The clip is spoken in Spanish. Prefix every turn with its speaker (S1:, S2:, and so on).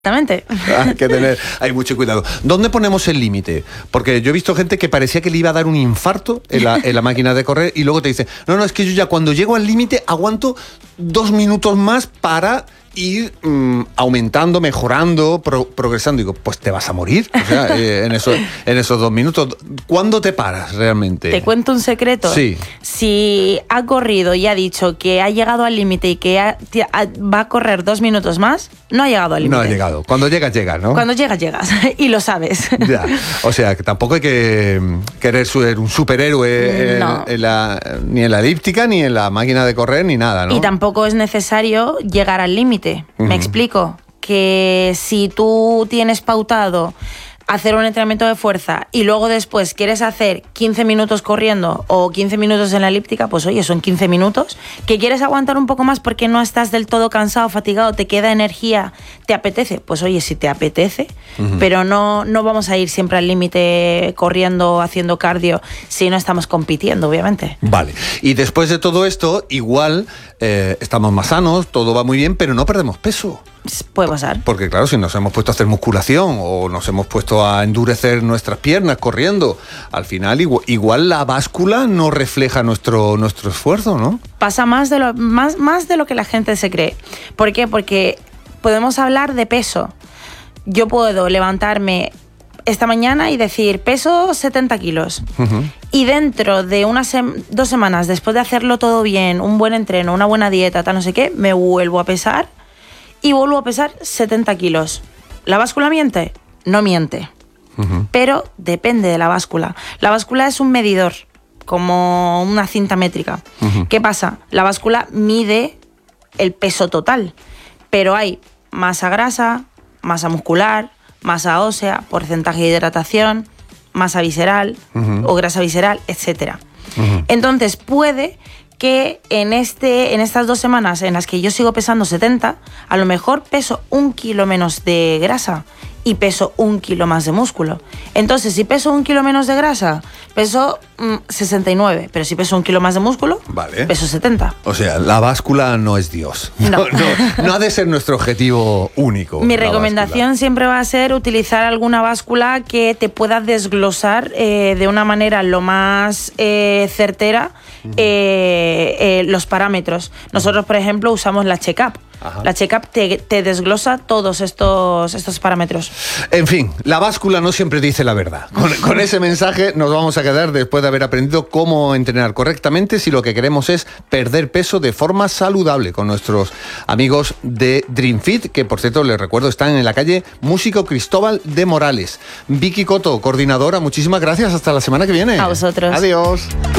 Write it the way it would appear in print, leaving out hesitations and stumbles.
S1: Exactamente.
S2: Hay que hay mucho cuidado. ¿Dónde ponemos el límite? Porque yo he visto gente que parecía que le iba a dar un infarto en la máquina de correr y luego te dice, no, es que yo ya cuando llego al límite aguanto 2 minutos más para ir aumentando, mejorando, progresando. Digo, pues te vas a morir, o sea, en esos 2 minutos. ¿Cuándo te paras realmente?
S1: Te cuento un secreto.
S2: Sí.
S1: Si ha corrido y ha dicho que ha llegado al límite y que va a correr 2 minutos más, no ha llegado al límite.
S2: No ha llegado. Cuando llegas, ¿no?
S1: Cuando llegas. Y lo sabes.
S2: Ya. O sea, que tampoco hay que querer ser un superhéroe
S1: No.
S2: ni en la elíptica, ni en la máquina de correr, ni nada, ¿no?
S1: Y tampoco es necesario llegar al límite. Me explico. Que si tú tienes pautado hacer un entrenamiento de fuerza y luego después quieres hacer 15 minutos corriendo o 15 minutos en la elíptica, pues oye, son 15 minutos. Que quieres aguantar un poco más porque no estás del todo cansado, fatigado, te queda energía, te apetece, pues oye, si te apetece, pero no vamos a ir siempre al límite corriendo, haciendo cardio, si no estamos compitiendo, obviamente.
S2: Vale, y después de todo esto, igual estamos más sanos, todo va muy bien, pero no perdemos peso.
S1: Puede pasar.
S2: Porque claro, si nos hemos puesto a hacer musculación o nos hemos puesto a endurecer nuestras piernas corriendo, al final igual la báscula no refleja nuestro esfuerzo, ¿no?
S1: Pasa más de lo que la gente se cree. ¿Por qué? Porque podemos hablar de peso. Yo puedo levantarme esta mañana y decir, peso 70 kilos. Y dentro de 2 semanas, después de hacerlo todo bien, un buen entreno, una buena dieta, tal no sé qué, me vuelvo a pesar y vuelvo a pesar 70 kilos. ¿La báscula miente? No miente. Pero depende de la báscula. La báscula es un medidor, como una cinta métrica. ¿Qué pasa? La báscula mide el peso total, pero hay masa grasa, masa muscular, masa ósea, porcentaje de hidratación, masa visceral o grasa visceral, etc. Entonces puede que en estas 2 semanas en las que yo sigo pesando 70, a lo mejor peso 1 kilo menos de grasa y peso 1 kilo más de músculo. Entonces, si peso 1 kilo menos de grasa, peso 69, pero si peso 1 kilo más de músculo,
S2: vale,
S1: peso 70.
S2: O sea, la báscula no es Dios.
S1: No.
S2: No ha de ser nuestro objetivo único.
S1: Mi recomendación siempre va a ser utilizar alguna báscula que te pueda desglosar de una manera lo más certera los parámetros. Nosotros, por ejemplo, usamos la Check-Up. La Check-Up te desglosa todos estos parámetros.
S2: En fin, la báscula no siempre dice la verdad. Con ese mensaje nos vamos a quedar después de haber aprendido cómo entrenar correctamente si lo que queremos es perder peso de forma saludable con nuestros amigos de Dream Fit, que por cierto les recuerdo están en la calle Músico Cristóbal de Morales. Vicky Coto, coordinadora, muchísimas gracias. Hasta la semana que viene.
S1: A vosotros.
S2: Adiós.